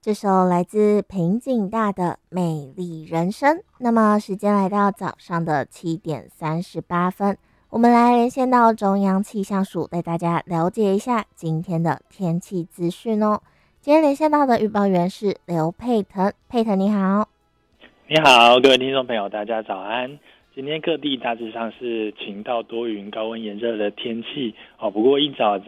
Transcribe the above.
这首来自平井大的《美丽人生》。那么时间来到早上的7:38，我们来连线到中央气象署，带大家了解一下今天的天气资讯哦。今天连线到的预报员是刘佩腾，佩腾你好。 你好，各位听众朋友，大家早安。今天各地大致上是晴到多云、高温炎热的天气不过一早